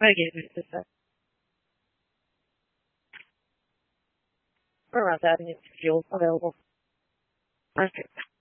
Megérintett. We're not that new. Fuel available. Okay.